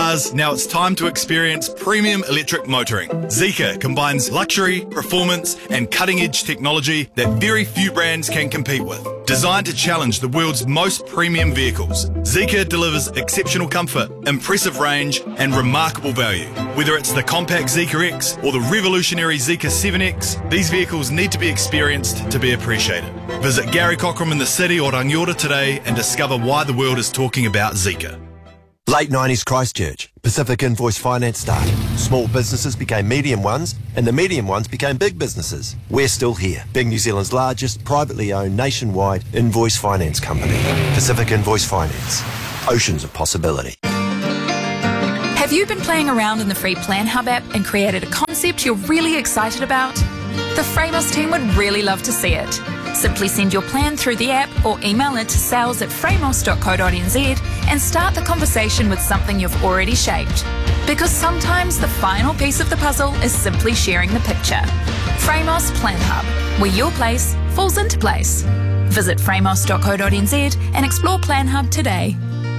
cars, now it's time to experience premium electric motoring. Zeekr combines luxury, performance and cutting-edge technology that very few brands can compete with. Designed to challenge the world's most premium vehicles, Zeekr delivers exceptional comfort, impressive range and remarkable value. Whether it's the compact Zeekr X or the revolutionary Zeekr 7X, these vehicles need to be experienced to be appreciated. Visit Gary Cockram in the city or Rangiora today and discover why the world is talking about Zeekr. Late 90s Christchurch. Pacific Invoice Finance started. Small businesses became medium ones, and the medium ones became big businesses. We're still here. Being New Zealand's largest privately owned nationwide invoice finance company. Pacific Invoice Finance. Oceans of possibility. Have you been playing around in the free Plan Hub app and created a concept you're really excited about? The Framos team would really love to see it. Simply send your plan through the app or email it to sales@framos.co.nz and start the conversation with something you've already shaped. Because sometimes the final piece of the puzzle is simply sharing the picture. Framos Plan Hub, where your place falls into place. Visit framos.co.nz and explore Plan Hub today.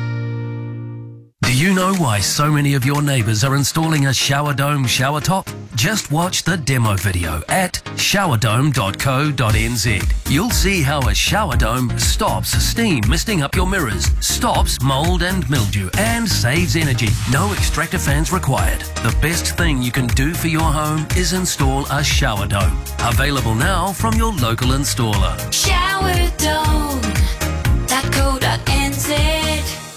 Do you know why so many of your neighbours are installing a shower dome shower top? Just watch the demo video at showerdome.co.nz. You'll see how a shower dome stops steam misting up your mirrors, stops mould and mildew, and saves energy. No extractor fans required. The best thing you can do for your home is install a shower dome. Available now from your local installer. Showerdome.co.nz.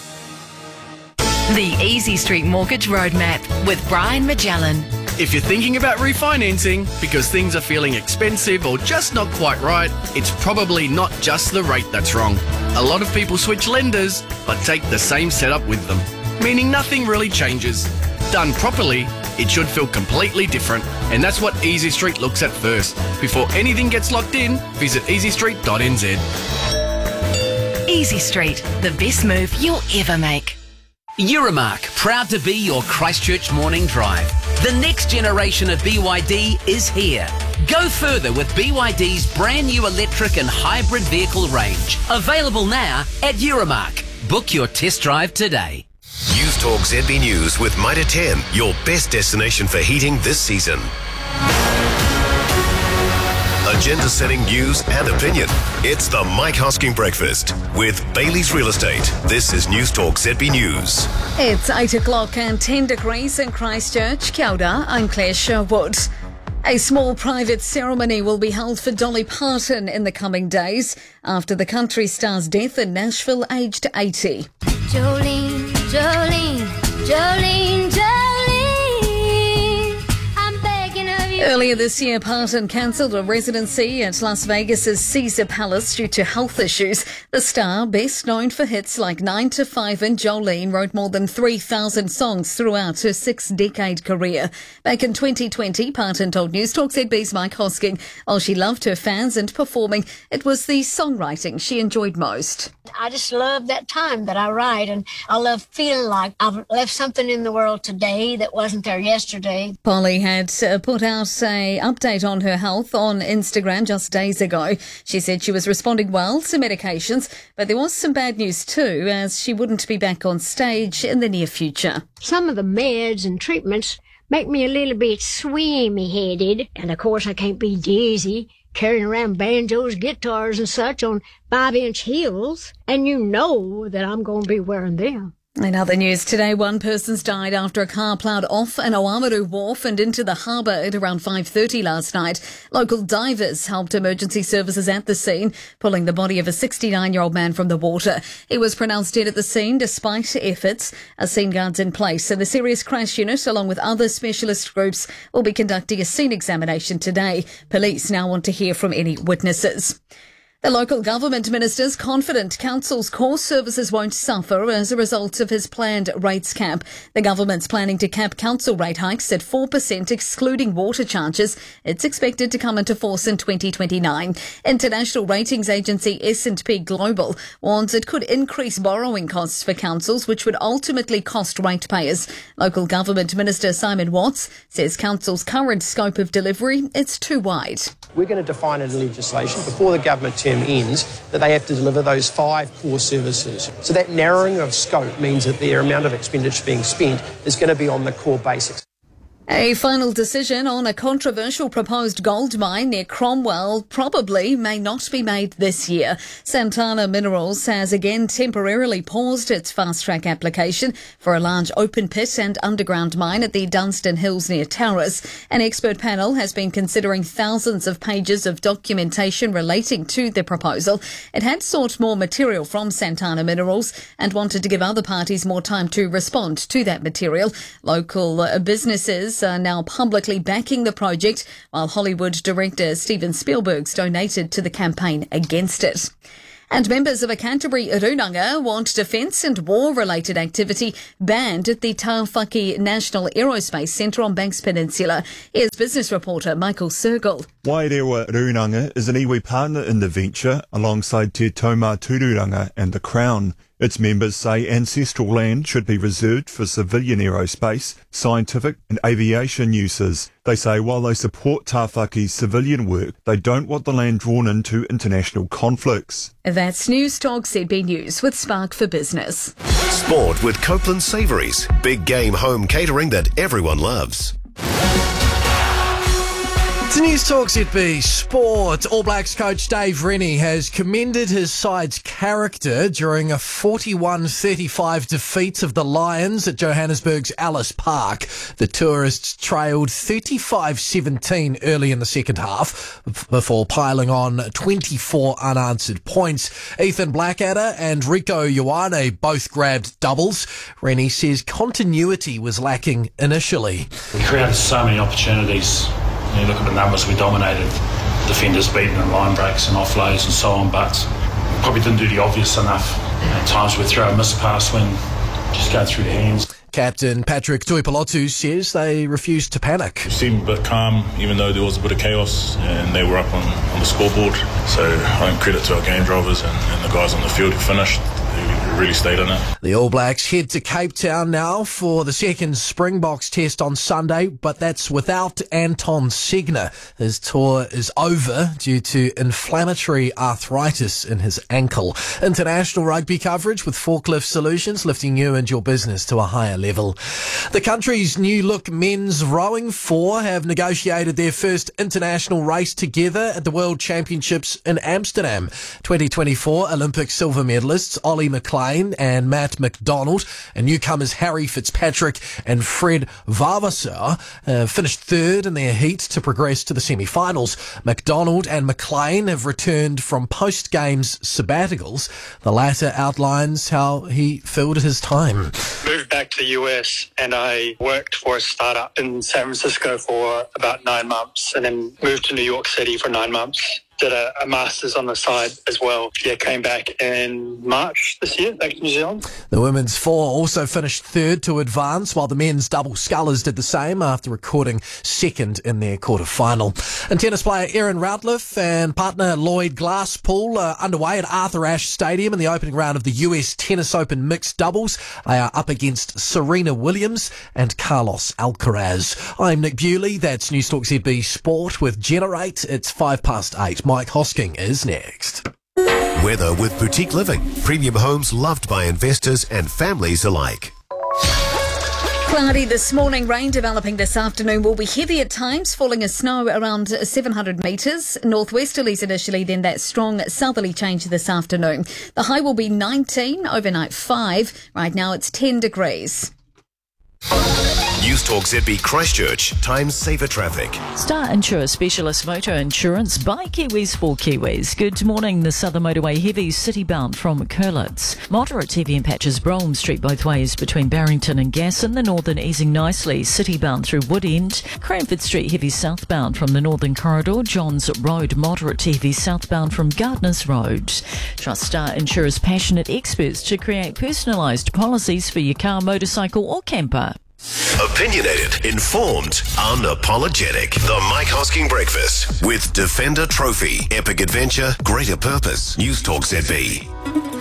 The Easy Street Mortgage Roadmap with Brian Magellan. If you're thinking about refinancing because things are feeling expensive or just not quite right, it's probably not just the rate that's wrong. A lot of people switch lenders but take the same setup with them, meaning nothing really changes. Done properly, it should feel completely different, and that's what Easy Street looks at first. Before anything gets locked in, visit easystreet.nz. Easy Street, the best move you'll ever make. Euromark, proud to be your Christchurch morning drive. The next generation of BYD is here. Go further with BYD's brand new electric and hybrid vehicle range. Available now at Euromark. Book your test drive today. News Talk ZB News with Mitre 10, your best destination for heating this season. Agenda-setting news and opinion. It's the Mike Hosking Breakfast with Bailey's Real Estate. This is News Talk ZB News. It's 8 o'clock and 10 degrees in Christchurch. Kia ora, I'm Claire Sherwood. A small private ceremony will be held for Dolly Parton in the coming days after the country star's death in Nashville, aged 80. Jolene, Jolene, Jolene, Jolene, I'm begging of you. Earlier this year, Parton cancelled a residency at Las Vegas's Caesar Palace due to health issues. The star, best known for hits like 9 to 5 and Jolene, wrote more than 3,000 songs throughout her 6-decade career. Back in 2020, Parton told News Talk ZB's Mike Hosking, while she loved her fans and performing, it was the songwriting she enjoyed most. I just love that time that I write, and I love feeling like I've left something in the world today that wasn't there yesterday. Polly had put out an update on her health on Instagram just days ago. She said she was responding well to medications, but there was some bad news too, as she wouldn't be back on stage in the near future. Some of the meds and treatments make me a little bit swimmy-headed, and of course I can't be dizzy carrying around banjos, guitars and such on 5-inch heels, and you know that I'm going to be wearing them. In other news today, one person's died after a car ploughed off an Oamaru wharf and into the harbour at around 5:30 last night. Local divers helped emergency services at the scene, pulling the body of a 69-year-old man from the water. He was pronounced dead at the scene despite efforts. A scene guard's in place, and the Serious Crash Unit, along with other specialist groups, will be conducting a scene examination today. Police now want to hear from any witnesses. The local government minister's confident council's core services won't suffer as a result of his planned rates cap. The government's planning to cap council rate hikes at 4%, excluding water charges. It's expected to come into force in 2029. International ratings agency S&P Global warns it could increase borrowing costs for councils, which would ultimately cost ratepayers. Local government minister Simon Watts says council's current scope of delivery is too wide. We're going to define it in legislation before the government turn term ends, that they have to deliver those 5 core services. So that narrowing of scope means that the amount of expenditure being spent is going to be on the core basics. A final decision on a controversial proposed gold mine near Cromwell probably may not be made this year. Santana Minerals has again temporarily paused its fast-track application for a large open pit and underground mine at the Dunstan Hills near Towers. An expert panel has been considering thousands of pages of documentation relating to the proposal. It had sought more material from Santana Minerals and wanted to give other parties more time to respond to that material. Local businesses are now publicly backing the project, while Hollywood director Steven Spielberg's donated to the campaign against it. And members of a Canterbury Runanga want defence and war-related activity banned at the Tauwhaki National Aerospace Centre on Banks Peninsula. Here's business reporter Michael Sergel. Wairewa Runanga is an iwi partner in the venture alongside Te Taumatururanga and the Crown. Its members say ancestral land should be reserved for civilian aerospace, scientific and aviation uses. They say while they support Tawhaki's civilian work, they don't want the land drawn into international conflicts. That's News Talk ZB News with Spark for Business. Sport with Copeland Savouries. Big game home catering that everyone loves. It's News Talk ZB Sport. All Blacks coach Dave Rennie has commended his side's character during a 41-35 defeat of the Lions at Johannesburg's Ellis Park. The tourists trailed 35-17 early in the second half before piling on 24 unanswered points. Ethan Blackadder and Rico Ioane both grabbed doubles. Rennie says continuity was lacking initially. We created so many opportunities. You look at the numbers, we dominated, defenders beaten and line breaks and offloads and so on, but probably didn't do the obvious enough. At times we throw a miss pass when just going through the hands. Captain Patrick Tuipulotu says they refused to panic. We seemed a bit calm, even though there was a bit of chaos, and they were up on the scoreboard. So I think credit to our game drivers and the guys on the field who finished. Really stayed in it. The All Blacks head to Cape Town now for the second Springboks test on Sunday, but that's without Anton Segner. His tour is over due to inflammatory arthritis in his ankle. International rugby coverage with Forklift Solutions, lifting you and your business to a higher level. The country's new look men's rowing four have negotiated their first international race together at the World Championships in Amsterdam. 2024 Olympic silver medalists Ollie McLean and Matt McDonald and newcomers Harry Fitzpatrick and Fred Vavasseur finished third in their heat to progress to the semi-finals. McDonald and McLean have returned from post-games sabbaticals. The latter outlines how he filled his time. Moved back to the US and I worked for a startup in San Francisco for about 9 months and then moved to New York City for 9 months. Did a master's on the side as well. Yeah, came back in March this year, back to New Zealand. The women's four also finished third to advance, while the men's double scullers did the same after recording second in their quarter-final. And tennis player Erin Routliffe and partner Lloyd Glasspool are underway at Arthur Ashe Stadium in the opening round of the US Tennis Open mixed doubles. They are up against Serena Williams and Carlos Alcaraz. I'm Nick Bewley. That's News Talk ZB Sport with Generate. It's 8:05. Mike Hosking is next. Weather with Boutique Living. Premium homes loved by investors and families alike. Cloudy this morning, rain developing this afternoon will be heavy at times, falling as snow around 700 metres. Northwesterlies initially, then that strong southerly change this afternoon. The high will be 19, overnight 5. Right now it's 10 degrees. News Talk ZB Christchurch. Time saver traffic. Star Insure Specialist Motor Insurance by Kiwis for Kiwis. Good morning. The Southern Motorway heavy citybound from Curlitz. Moderate heavy in patches Brougham Street both ways between Barrington and Gasson. The northern easing nicely. Citybound through Woodend. Cranford Street heavy southbound from the Northern Corridor. Johns Road moderate heavy southbound from Gardners Road. Trust Star Insurer's passionate experts to create personalised policies for your car, motorcycle or camper. Opinionated, informed, unapologetic. The Mike Hosking Breakfast with Defender Trophy, Epic Adventure, Greater Purpose. News Talk ZB.